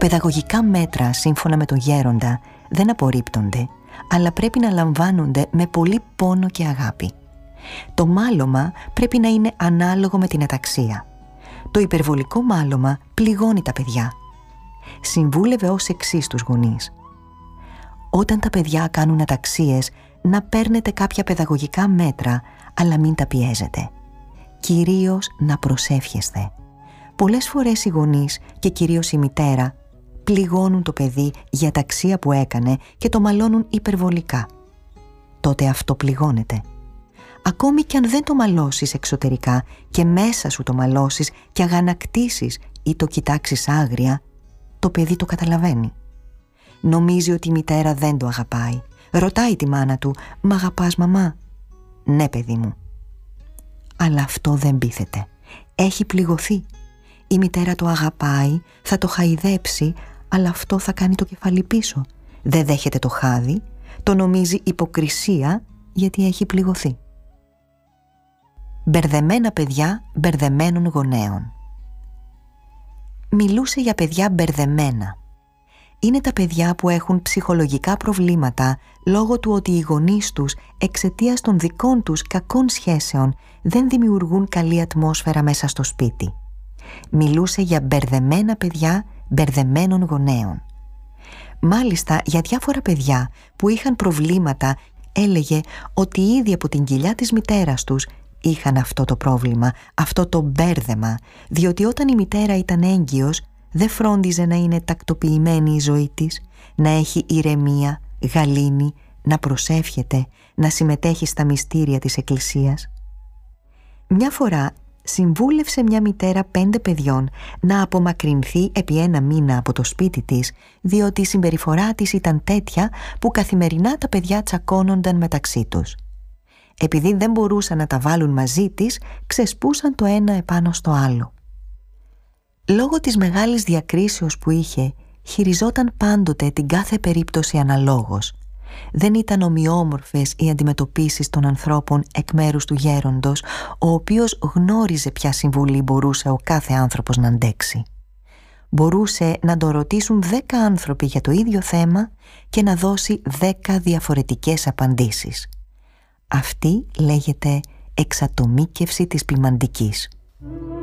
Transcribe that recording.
παιδαγωγικά μέτρα, σύμφωνα με τον γέροντα, δεν απορρίπτονται, αλλά πρέπει να λαμβάνονται με πολύ πόνο και αγάπη. Το μάλωμα πρέπει να είναι ανάλογο με την αταξία. Το υπερβολικό μάλωμα πληγώνει τα παιδιά. Συμβούλευε ως εξής τους γονείς: όταν τα παιδιά κάνουν αταξίες, να παίρνετε κάποια παιδαγωγικά μέτρα, αλλά μην τα πιέζετε. Κυρίως να προσεύχεστε. Πολλές φορές οι γονείς και κυρίως η μητέρα πληγώνουν το παιδί για αταξία που έκανε και το μαλώνουν υπερβολικά. Τότε αυτό πληγώνεται. Ακόμη κι αν δεν το μαλώσεις εξωτερικά και μέσα σου το μαλώσεις και αγανακτήσεις ή το κοιτάξεις άγρια, το παιδί το καταλαβαίνει. Νομίζει ότι η μητέρα δεν το αγαπάει. Ρωτάει τη μάνα του: «Μ' αγαπάς, μαμά?» «Ναι, παιδί μου». Αλλά αυτό δεν πείθεται. Έχει πληγωθεί. Η μητέρα το αγαπάει, θα το χαϊδέψει, αλλά αυτό θα κάνει το κεφάλι πίσω. Δεν δέχεται το χάδι, το νομίζει υποκρισία γιατί έχει πληγωθεί. Μπερδεμένα παιδιά μπερδεμένων γονέων. Μιλούσε για παιδιά μπερδεμένα. Είναι τα παιδιά που έχουν ψυχολογικά προβλήματα λόγω του ότι οι γονείς τους, εξαιτίας των δικών τους κακών σχέσεων, δεν δημιουργούν καλή ατμόσφαιρα μέσα στο σπίτι. Μιλούσε για μπερδεμένα παιδιά μπερδεμένων γονέων. Μάλιστα, για διάφορα παιδιά που είχαν προβλήματα, έλεγε ότι ήδη από την κοιλιά της μητέρας τους είχαν αυτό το πρόβλημα, αυτό το μπέρδεμα, διότι όταν η μητέρα ήταν έγκυος, δεν φρόντιζε να είναι τακτοποιημένη η ζωή της, να έχει ηρεμία, γαλήνη, να προσεύχεται, να συμμετέχει στα μυστήρια της Εκκλησίας. Μια φορά συμβούλευσε μια μητέρα 5 παιδιών να απομακρυνθεί επί 1 μήνα από το σπίτι της, διότι η συμπεριφορά της ήταν τέτοια που καθημερινά τα παιδιά τσακώνονταν μεταξύ τους. Επειδή δεν μπορούσαν να τα βάλουν μαζί της, ξεσπούσαν το ένα επάνω στο άλλο. Λόγω της μεγάλης διακρίσεως που είχε, χειριζόταν πάντοτε την κάθε περίπτωση αναλόγως. Δεν ήταν ομοιόμορφες οι αντιμετωπίσεις των ανθρώπων εκ μέρους του γέροντος, ο οποίος γνώριζε ποια συμβουλή μπορούσε ο κάθε άνθρωπος να αντέξει. Μπορούσε να τον ρωτήσουν 10 άνθρωποι για το ίδιο θέμα και να δώσει 10 διαφορετικές απαντήσεις. Αυτή λέγεται εξατομίκευση της ποιμαντικής.